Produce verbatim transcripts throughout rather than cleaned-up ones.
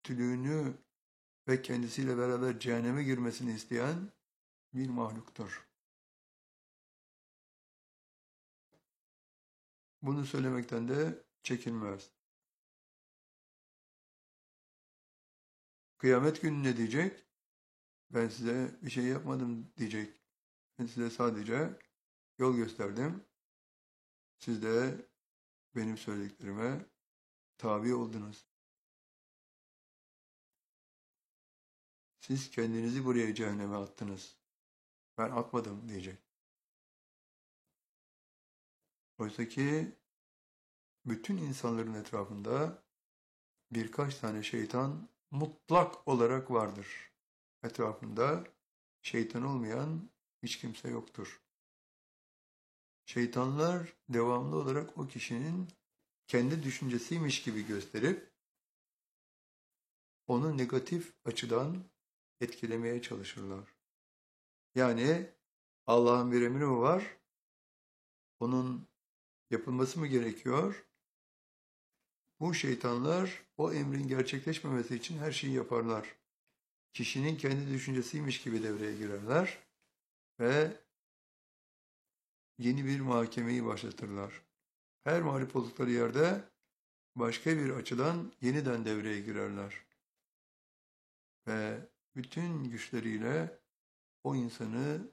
kötülüğünü ve kendisiyle beraber cehenneme girmesini isteyen bir mahluktur. Bunu söylemekten de çekinmez. Kıyamet günü ne diyecek? Ben size bir şey yapmadım diyecek. Ben size sadece yol gösterdim. Siz de benim söylediklerime tabi oldunuz. Siz kendinizi buraya cehenneme attınız. Ben atmadım diyecek. Oysa ki bütün insanların etrafında birkaç tane şeytan mutlak olarak vardır. Etrafında şeytan olmayan hiç kimse yoktur. Şeytanlar devamlı olarak o kişinin kendi düşüncesiymiş gibi gösterip onu negatif açıdan etkilemeye çalışırlar. Yani Allah'ın bir emri mi var? Onun yapılması mı gerekiyor? Bu şeytanlar o emrin gerçekleşmemesi için her şeyi yaparlar. Kişinin kendi düşüncesiymiş gibi devreye girerler ve yeni bir muhakemeyi başlatırlar. Her mağlup oldukları yerde başka bir açıdan yeniden devreye girerler. Ve bütün güçleriyle o insanı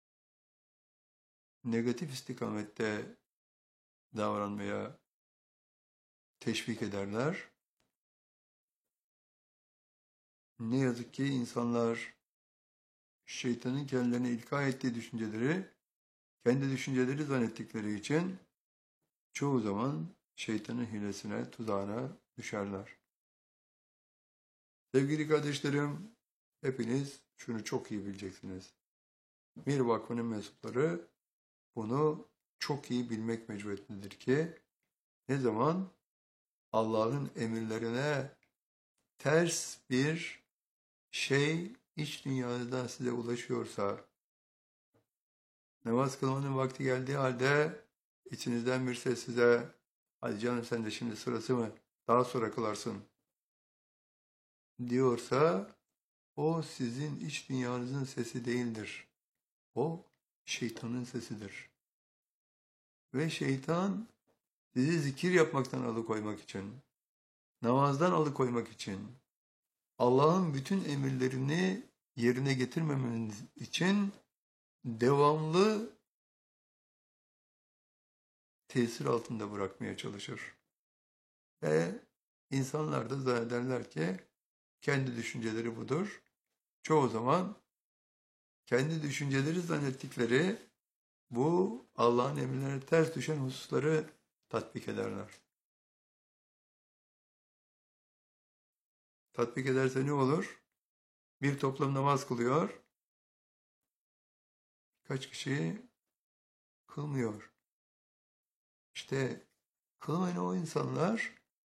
negatif istikamette davranmaya teşvik ederler. Ne yazık ki insanlar şeytanın kendilerine ilka ettiği düşünceleri kendi düşünceleri zannettikleri için çoğu zaman şeytanın hilesine, tuzağına düşerler. Sevgili kardeşlerim, hepiniz şunu çok iyi bileceksiniz. Mir Vakfı'nın mensupları bunu çok iyi bilmek mecburiyetindedir ki ne zaman Allah'ın emirlerine ters bir şey iç dünyada size ulaşıyorsa, namaz kılmanın vakti geldiği halde içinizden bir ses size, hadi canım sen de şimdi sırası mı, daha sonra kılarsın diyorsa, o sizin iç dünyanızın sesi değildir. O şeytanın sesidir. Ve şeytan sizi zikir yapmaktan alıkoymak için, namazdan alıkoymak için, Allah'ın bütün emirlerini yerine getirmemeniz için devamlı tesir altında bırakmaya çalışır. Ve insanlar da zannederler ki kendi düşünceleri budur. Çoğu zaman kendi düşünceleri zannettikleri bu Allah'ın emirlerine ters düşen hususları tatbik ederler. Tatbik ederse ne olur? Bir toplum namaz kılıyor, kaç kişi kılmıyor. İşte kılmayan o insanlar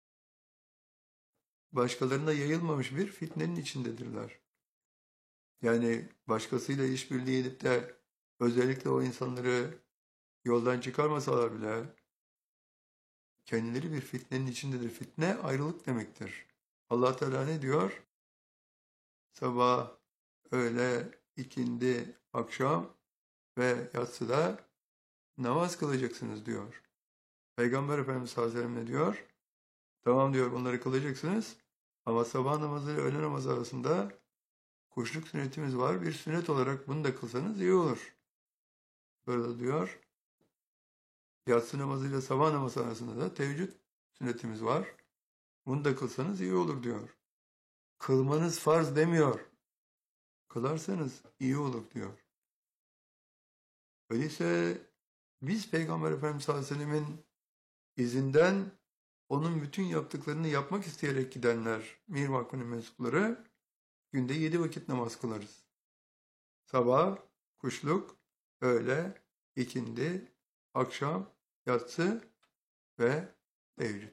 başkalarına yayılmamış bir fitnenin içindedirler. Yani başkasıyla işbirliği edip de özellikle o insanları yoldan çıkarmasalar bile kendileri bir fitnenin içindedir. Fitne ayrılık demektir. Allah Teala ne diyor? Sabah, öğle, ikindi, akşam ve yatsıda namaz kılacaksınız diyor. Peygamber Efendimiz sallallahu aleyhi ve sellem ne diyor? Tamam diyor, bunları kılacaksınız ama sabah namazı ile öğle namazı arasında kuşluk sünnetimiz var. Bir sünnet olarak bunu da kılsanız iyi olur. Böyle diyor. Yatsı namazıyla sabah namazı arasında da teheccüd sünnetimiz var. Bunu da kılsanız iyi olur diyor. Kılmanız farz demiyor. Kılarsanız iyi olur diyor. Öyleyse biz Peygamber Efendimiz sallallahu aleyhi ve sellemin izinden onun bütün yaptıklarını yapmak isteyerek gidenler, Mir Vakfı'nın mensupları günde yedi vakit namaz kılarız. Sabah, kuşluk, öğle, ikindi, akşam, yatsı ve teheccüd.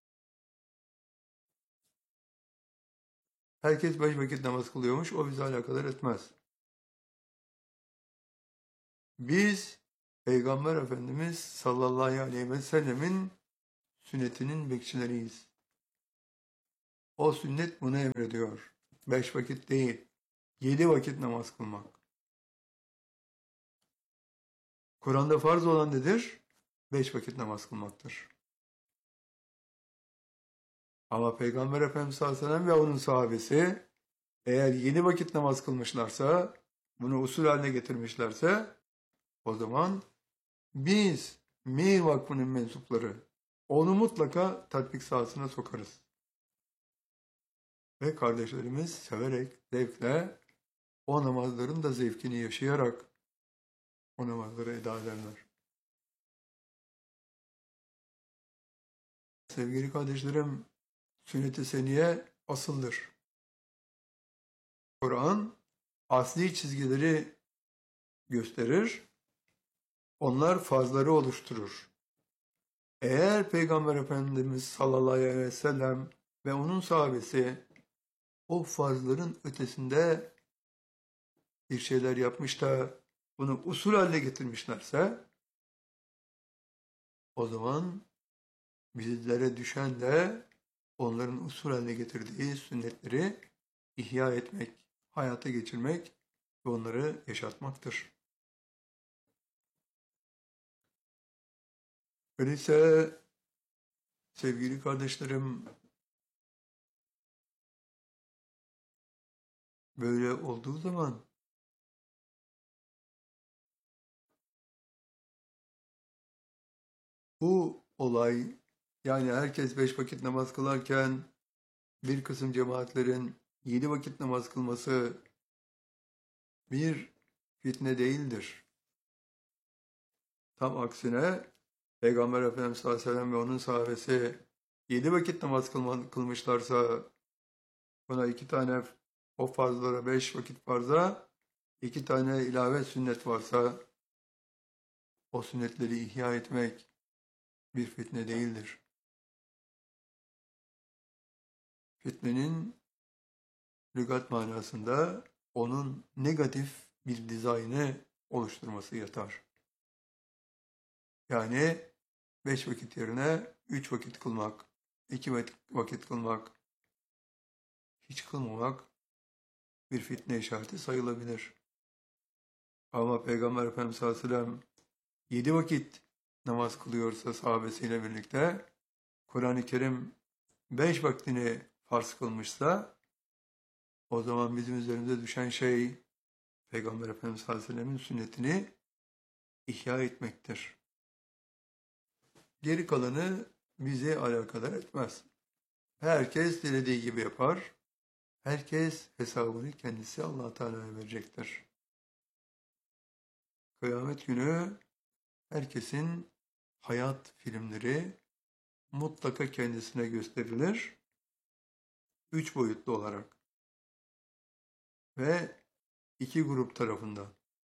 Herkes beş vakit namaz kılıyormuş, o bizi alakadar etmez. Biz Peygamber Efendimiz sallallahu aleyhi ve sellemin sünnetinin bekçileriyiz. O sünnet bunu emrediyor. Beş vakit değil, yedi vakit namaz kılmak. Kur'an'da farz olan nedir? Beş vakit namaz kılmaktır. Ama Peygamber Efendimiz sallallahu aleyhi ve sellem ve onun sahabesi eğer yedi vakit namaz kılmışlarsa, bunu usul haline getirmişlerse, o zaman biz Mir Vakfı'nın mensupları onu mutlaka tatbik sahasına sokarız. Ve kardeşlerimiz severek, zevkle o namazların da zevkini yaşayarak o namazları eda ederler. Sevgili kardeşlerim, sünnet-i seniye asıldır. Kur'an asli çizgileri gösterir, onlar farzları oluşturur. Eğer Peygamber Efendimiz sallallahu aleyhi ve sellem ve onun sahabesi o farzların ötesinde bir şeyler yapmış da bunu usul haline getirmişlerse, o zaman bizlere düşen de onların usul haline getirdiği sünnetleri ihya etmek, hayata geçirmek ve onları yaşatmaktır. Öyleyse sevgili kardeşlerim, böyle olduğu zaman bu olay, yani herkes beş vakit namaz kılarken bir kısım cemaatlerin yedi vakit namaz kılması bir fitne değildir. Tam aksine Peygamber Efendimiz sallallahu aleyhi ve sellem ve onun sahabesi yedi vakit namaz kılma, kılmışlarsa buna iki tane o farzlara, beş vakit farza iki tane ilave sünnet varsa o sünnetleri ihya etmek bir fitne değildir. Fitnenin lügat manasında onun negatif bir dizaynı oluşturması yatar. Yani beş vakit yerine üç vakit kılmak, iki vakit kılmak, hiç kılmamak bir fitne işareti sayılabilir. Ama Peygamber Efendimiz sallallahu aleyhi ve sellem yedi vakit namaz kılıyorsa sahabesiyle birlikte, Kur'an-ı Kerim beş vaktini farz kılmışsa, o zaman bizim üzerimize düşen şey Peygamber Efendimiz sallallahu aleyhi ve sellem'in sünnetini ihya etmektir. Geri kalanı bizi alakadar etmez. Herkes dilediği gibi yapar. Herkes hesabını kendisi Allah Teala'ya verecektir. Kıyamet günü herkesin hayat filmleri mutlaka kendisine gösterilir. Üç boyutlu olarak. Ve iki grup tarafından.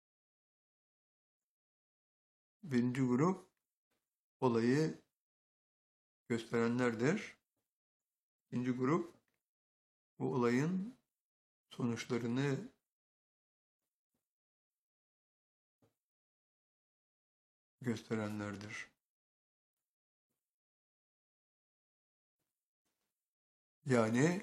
Birinci grup olayı gösterenlerdir. İkinci grup bu olayın sonuçlarını gösterenlerdir. Yani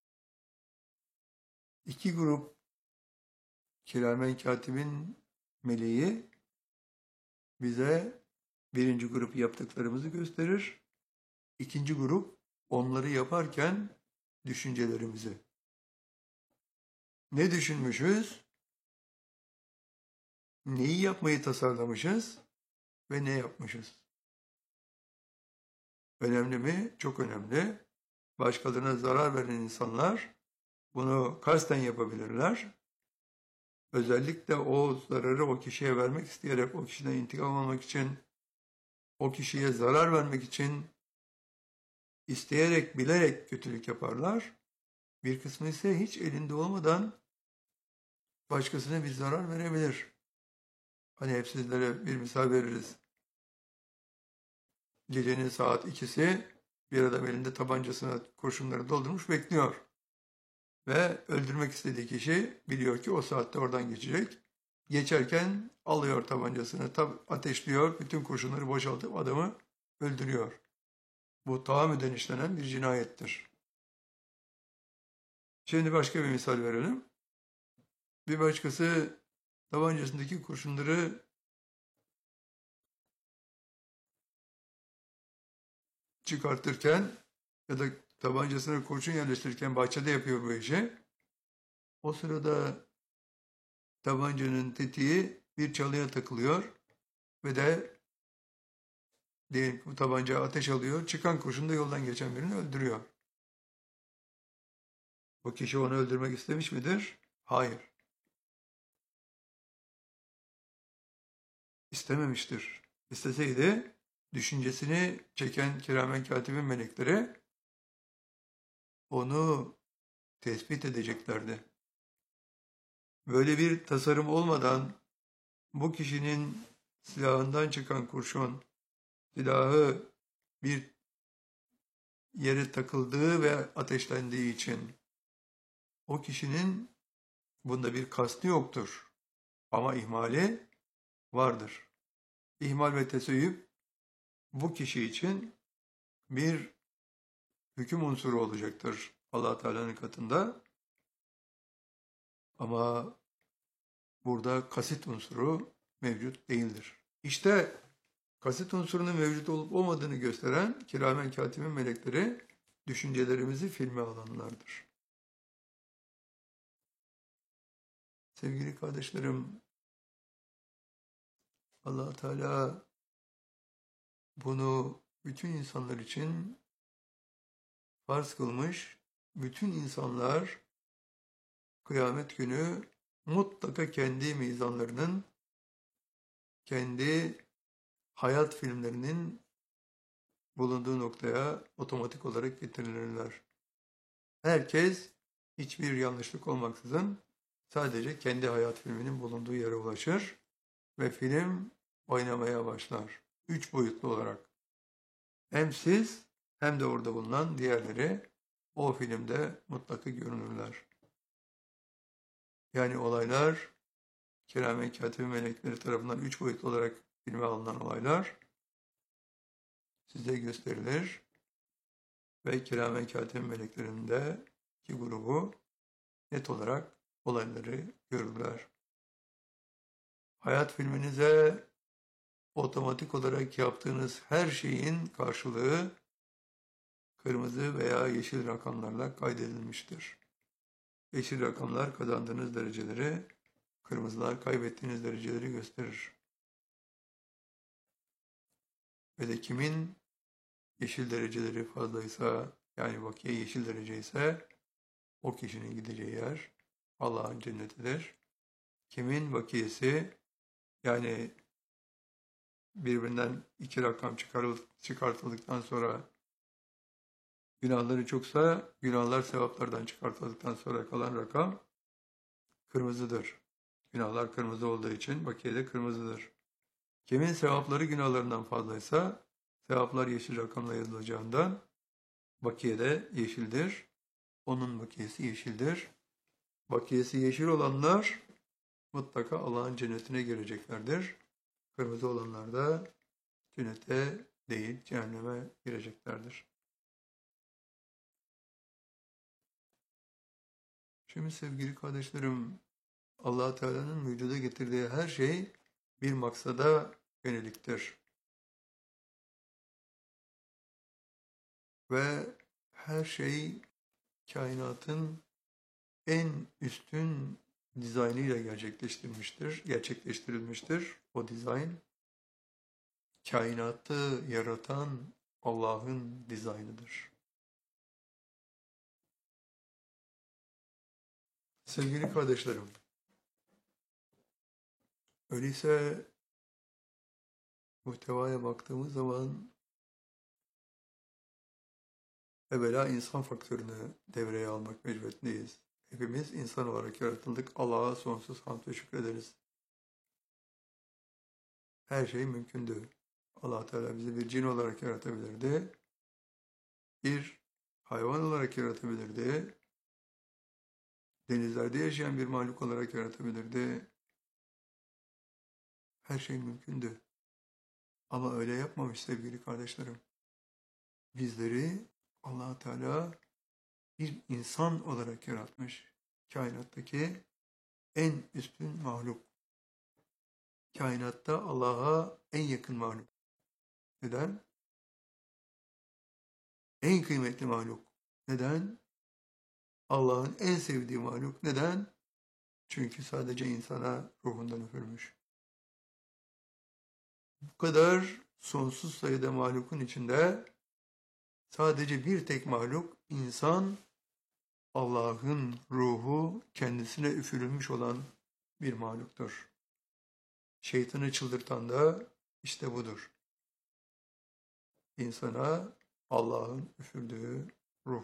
iki grup kiramen katibin meleği bize birinci grup yaptıklarımızı gösterir. İkinci grup onları yaparken düşüncelerimizi. Ne düşünmüşüz? Neyi yapmayı tasarlamışız? Ve ne yapmışız? Önemli mi? Çok önemli. Başkalarına zarar veren insanlar bunu kasten yapabilirler. Özellikle o zararı o kişiye vermek isteyerek, o kişiden intikam almak için, o kişiye zarar vermek için isteyerek, bilerek kötülük yaparlar. Bir kısmı ise hiç elinde olmadan başkasına bir zarar verebilir. Hani hep sizlere bir misal veririz. Gecenin saat ikisi bir adam elinde tabancasına kurşunları doldurmuş bekliyor. Ve öldürmek istediği kişi biliyor ki o saatte oradan geçecek. Geçerken alıyor tabancasını, tab ateşliyor, bütün kurşunları boşaltıp adamı öldürüyor. Bu tahammüden işlenen bir cinayettir. Şimdi başka bir misal verelim. Bir başkası tabancasındaki kurşunları çıkartırken ya da tabancasına kurşun yerleştirirken bahçede yapıyor bu işi. O sırada tabancanın tetiği bir çalıya takılıyor ve de diyelim ki bu tabanca ateş alıyor. Çıkan kurşun da yoldan geçen birini öldürüyor. O kişi onu öldürmek istemiş midir? Hayır. İstememiştir. İsteseydi düşüncesini çeken kiramen katibin melekleri onu tespit edeceklerdi. Böyle bir tasarım olmadan bu kişinin silahından çıkan kurşun, silahı bir yere takıldığı ve ateşlendiği için o kişinin bunda bir kastı yoktur. Ama ihmali vardır. İhmal ve teseyüp bu kişi için bir hüküm unsuru olacaktır Allah Teala'nın katında. Ama burada kasit unsuru mevcut değildir. İşte kasit unsurunun mevcut olup olmadığını gösteren kiramen katibin melekleri düşüncelerimizi filme alanlardır. Sevgili kardeşlerim, Allah Teala bunu bütün insanlar için farz kılmış. Bütün insanlar kıyamet günü mutlaka kendi mizanlarının, kendi hayat filmlerinin bulunduğu noktaya otomatik olarak getirilirler. Herkes hiçbir yanlışlık olmaksızın sadece kendi hayat filminin bulunduğu yere ulaşır ve film oynamaya başlar. Üç boyutlu olarak. Hem siz hem de orada bulunan diğerleri o filmde mutlaka görünürler. Yani olaylar kiramen katibi melekleri tarafından üç boyutlu olarak filme alınan olaylar size gösterilir ve kiramen katibi meleklerinin de iki grubu net olarak olayları görürler. Hayat filminize otomatik olarak yaptığınız her şeyin karşılığı kırmızı veya yeşil rakamlarla kaydedilmiştir. Yeşil rakamlar kazandığınız dereceleri, kırmızılar kaybettiğiniz dereceleri gösterir. Ve de kimin yeşil dereceleri fazlaysa, yani bakiye yeşil derece ise o kişinin gideceği yer Allah'ın cennetidir. Kimin bakiyesi, yani birbirinden iki rakam çıkartıldıktan sonra günahları çoksa, günahlar sevaplardan çıkartıldıktan sonra kalan rakam kırmızıdır. Günahlar kırmızı olduğu için bakiye de kırmızıdır. Kimin sevapları günahlarından fazlaysa, sevaplar yeşil rakamla yazılacağından bakiye de yeşildir. Onun bakiyesi yeşildir. Bakiyesi yeşil olanlar mutlaka Allah'ın cennetine gireceklerdir. Kırmızı olanlar da cennete değil, cehenneme gireceklerdir. Şimdi sevgili kardeşlerim, Allah Teala'nın vücuda getirdiği her şey bir maksada yöneliktir. Ve her şey kainatın en üstün dizaynıyla gerçekleştirilmiştir, gerçekleştirilmiştir. O dizayn, kainatı yaratan Allah'ın dizaynıdır. Sevgili kardeşlerim, öyleyse muhtevaya baktığımız zaman evvela insan faktörünü devreye almak mecburiyetindeyiz. Hepimiz insan olarak yaratıldık. Allah'a sonsuz hamd ve şükrederiz. Her şey mümkündü. Allah Teala bizi bir cin olarak yaratabilirdi. Bir hayvan olarak yaratabilirdi. Denizlerde yaşayan bir mahluk olarak yaratabilirdi. Her şey mümkündü. Ama öyle yapmamış sevgili kardeşlerim. Bizleri Allah Teala bir insan olarak yaratmış. Kainattaki en üstün mahluk. Kainatta Allah'a en yakın mahluk. Neden? En kıymetli mahluk. Neden? Allah'ın en sevdiği mahluk. Neden? Çünkü sadece insana ruhundan üfürmüş. Bu kadar sonsuz sayıda mahlukun içinde sadece bir tek mahluk, insan, Allah'ın ruhu kendisine üfürülmüş olan bir mahluktur. Şeytanı çıldırtan da işte budur. İnsana Allah'ın üfürdüğü ruh.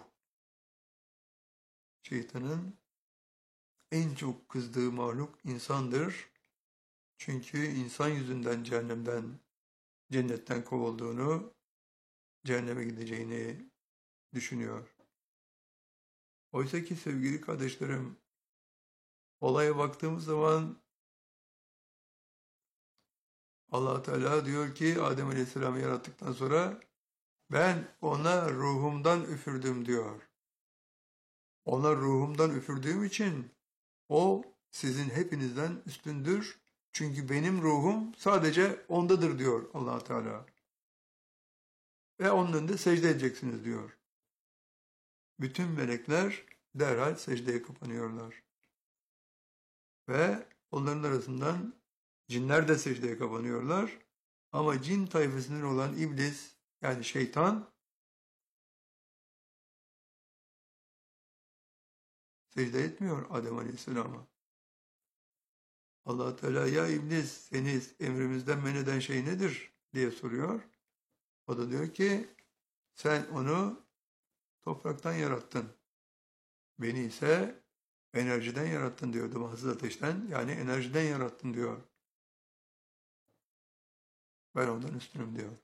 Şeytanın en çok kızdığı mahluk insandır. Çünkü insan yüzünden cehennemden, cennetten kovulduğunu, cehenneme gideceğini düşünüyor. Oysa ki sevgili kardeşlerim, olaya baktığımız zaman Allah Teala diyor ki Adem Aleyhisselam'ı yarattıktan sonra ben ona ruhumdan üfürdüm diyor. Ona ruhumdan üfürdüğüm için o sizin hepinizden üstündür. Çünkü benim ruhum sadece ondadır diyor Allah Teala. Ve onun önünde secde edeceksiniz diyor. Bütün melekler derhal secdeye kapanıyorlar. Ve onların arasından cinler de secdeye kapanıyorlar. Ama cin tayfasından olan iblis, yani şeytan, secde etmiyor Adem Aleyhisselam'a. Allah Teala ya iblis seni emrimizden men eden şey nedir diye soruyor. O da diyor ki sen onu topraktan yarattın. Beni ise enerjiden yarattın diyor. Dumansız ateşten, yani enerjiden yarattın diyor. Ben ondan üstünüm diyor.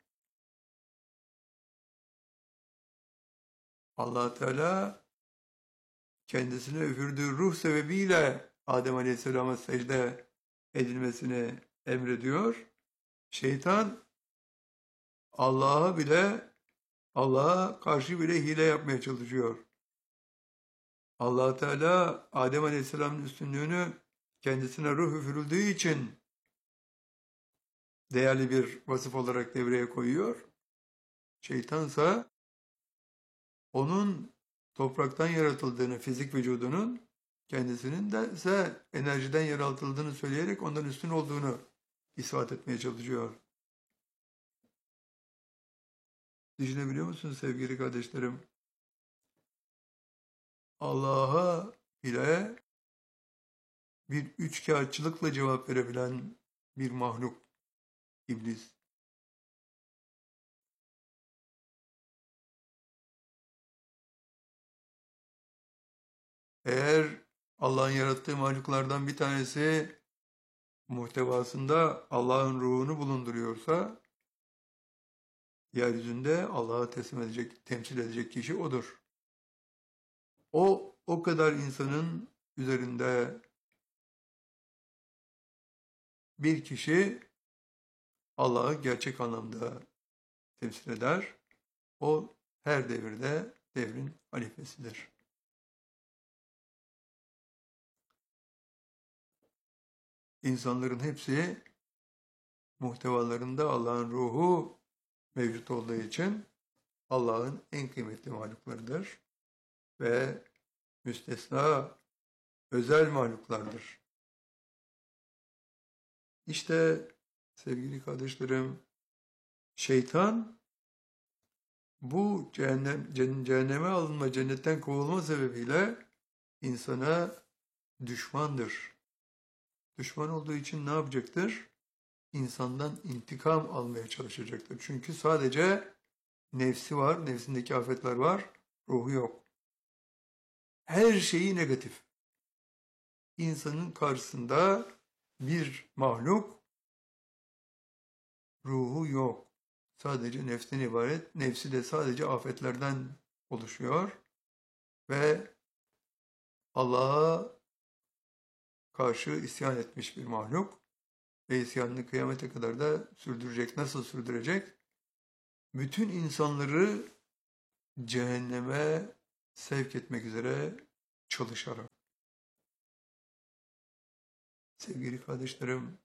Allah Teala kendisine üfürdüğü ruh sebebiyle Adem Aleyhisselam'a secde edilmesini emrediyor. Şeytan Allah'a bile, Allah'a karşı bile hile yapmaya çalışıyor. Allah Teala Adem Aleyhisselam'ın üstünlüğünü kendisine ruh üfürüldüğü için değerli bir vasıf olarak devreye koyuyor. Şeytansa onun topraktan yaratıldığını, fizik vücudunun kendisinin de ise enerjiden yaratıldığını söyleyerek ondan üstün olduğunu ispat etmeye çalışıyor. Düşünebiliyor musunuz sevgili kardeşlerim? Allah'a bile bir üçkağıtçılıkla cevap verebilen bir mahluk iblis. Eğer Allah'ın yarattığı mahluklardan bir tanesi muhtevasında Allah'ın ruhunu bulunduruyorsa yeryüzünde Allah'a teslim edecek, temsil edecek kişi odur. O, o kadar insanın üzerinde bir kişi Allah'ı gerçek anlamda temsil eder. O her devirde devrin halifesidir. İnsanların hepsi muhtevalarında Allah'ın ruhu mevcut olduğu için Allah'ın en kıymetli mahluklarıdır ve müstesna özel mahluklardır. İşte sevgili kardeşlerim, şeytan bu cehennem, cehenneme alınma, cennetten kovulma sebebiyle insana düşmandır. Düşman olduğu için ne yapacaktır? İnsandan intikam almaya çalışacaktır. Çünkü sadece nefsi var, nefsindeki afetler var, ruhu yok. Her şeyi negatif. İnsanın karşısında bir mahluk, ruhu yok. Sadece nefsten ibaret, nefsi de sadece afetlerden oluşuyor ve Allah'a karşı isyan etmiş bir mahluk ve isyanını kıyamete kadar da sürdürecek. Nasıl sürdürecek? Bütün insanları cehenneme sevk etmek üzere çalışarak. Sevgili kardeşlerim,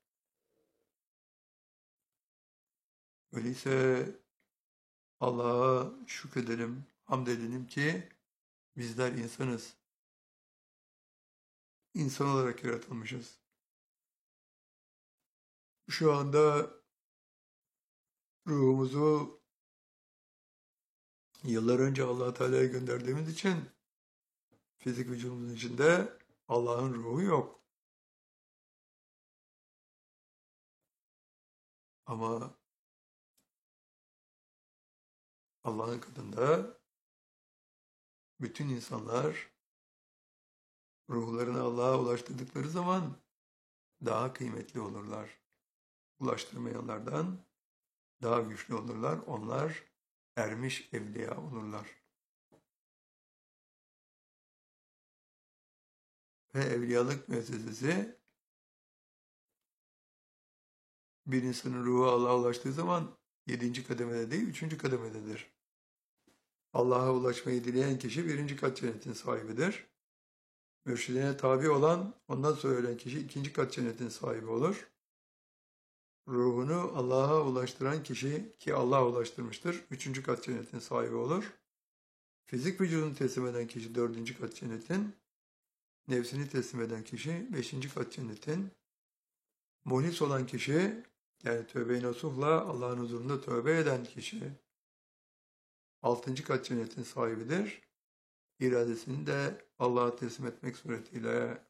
öyleyse Allah'a şükredelim, hamd edelim ki bizler insanız. İnsan olarak yaratılmışız. Şu anda ruhumuzu yıllar önce Allah Teala'ya gönderdiğimiz için fizik vücudumuzun içinde Allah'ın ruhu yok. Ama Allah'ın katında bütün insanlar ruhlarını Allah'a ulaştırdıkları zaman daha kıymetli olurlar. Ulaştırmayanlardan daha güçlü olurlar. Onlar ermiş evliya olurlar. Ve evliyalık müessesesi bir insanın ruhu Allah'a ulaştığı zaman yedinci kademede değil, üçüncü kademededir. Allah'a ulaşmayı dileyen kişi birinci kat cennetin sahibidir. Mürşidine tabi olan, ondan sonra ölen kişi ikinci kat cennetin sahibi olur. Ruhunu Allah'a ulaştıran kişi, ki Allah'a ulaştırmıştır, üçüncü kat cennetin sahibi olur. Fizik vücudunu teslim eden kişi dördüncü kat cennetin, nefsini teslim eden kişi beşinci kat cennetin, muhlis olan kişi, yani tövbe-i nasuhla Allah'ın huzurunda tövbe eden kişi, altıncı kat cennetin sahibidir. İradesini de Allah'a teslim etmek suretiyle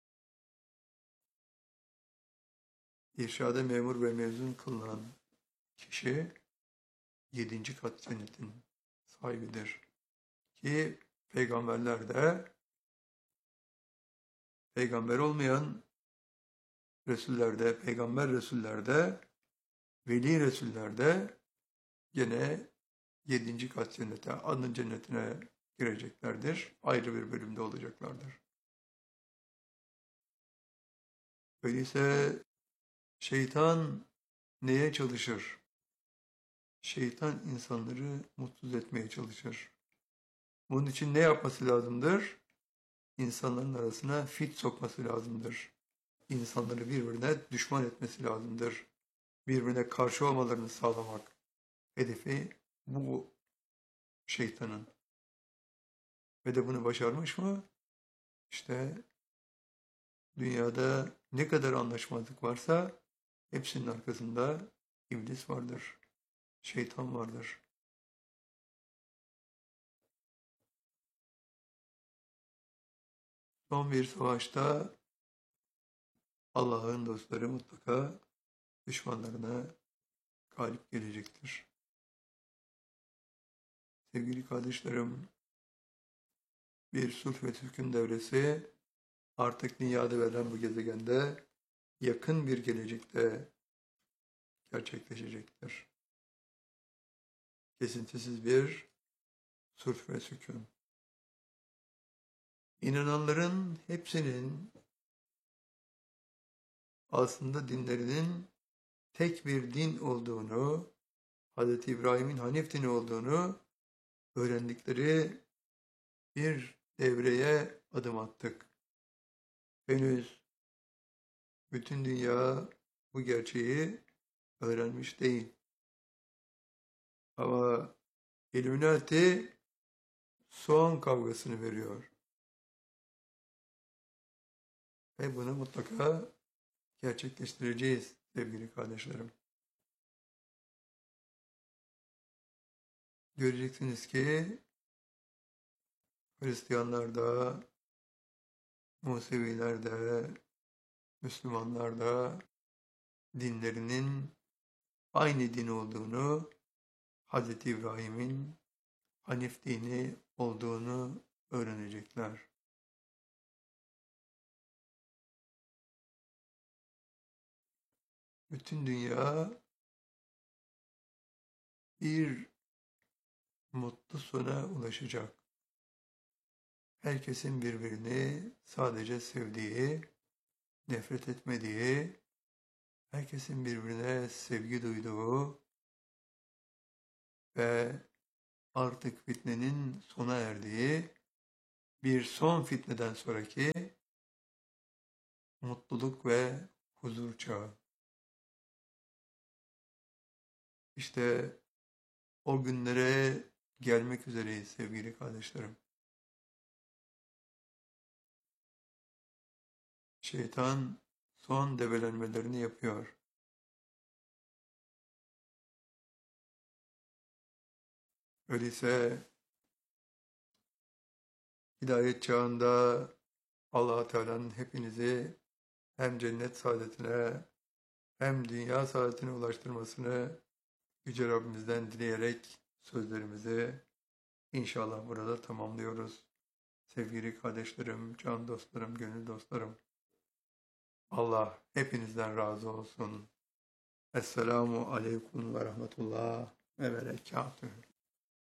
irşada memur ve mezun kılınan kişi yedinci kat cennetin sahibidir. Ki peygamberler de, peygamber olmayan Resullerde, peygamber Resullerde, veli Resullerde gene yedinci kat cennete, adın cennetine gireceklerdir. Ayrı bir bölümde olacaklardır. Öyleyse şeytan neye çalışır? Şeytan insanları mutsuz etmeye çalışır. Bunun için ne yapması lazımdır? İnsanların arasına fit sokması lazımdır. İnsanları birbirine düşman etmesi lazımdır. Birbirine karşı olmalarını sağlamak. Hedefi bu şeytanın. Ve de bunu başarmış mı? İşte dünyada ne kadar anlaşmazlık varsa hepsinin arkasında iblis vardır. Şeytan vardır. Son bir savaşta Allah'ın dostları mutlaka düşmanlarına galip gelecektir. Sevgili kardeşlerim, bir sulh ve sükun devresi artık dünyada verilen bu gezegende yakın bir gelecekte gerçekleşecektir. Kesintisiz bir sulh ve sükun. İnananların hepsinin aslında dinlerinin tek bir din olduğunu, Hazreti İbrahim'in Hanif dini olduğunu öğrendikleri bir devreye adım attık. Henüz bütün dünya bu gerçeği öğrenmiş değil. Ama Illuminati son kavgasını veriyor. Ve bunu mutlaka gerçekleştireceğiz sevgili kardeşlerim. Göreceksiniz ki Hristiyanlar da, Museviler de, Müslümanlar da dinlerinin aynı din olduğunu, Hazreti İbrahim'in Hanif dini olduğunu öğrenecekler. Bütün dünya bir mutlu sona ulaşacak. Herkesin birbirini sadece sevdiği, nefret etmediği, herkesin birbirine sevgi duyduğu ve artık fitnenin sona erdiği bir son fitneden sonraki mutluluk ve huzur çağı. İşte o günlere gelmek üzereyiz sevgili kardeşlerim. Şeytan son debelenmelerini yapıyor. Öyleyse hidayet çağında Allah Teala'nın hepinizi hem cennet saadetine hem dünya saadetine ulaştırmasını Yüce Rabbimizden dileyerek sözlerimizi inşallah burada tamamlıyoruz. Sevgili kardeşlerim, can dostlarım, gönül dostlarım. Allah hepinizden razı olsun. Esselamu Aleyküm ve Rahmetullah ve Berekatuhu.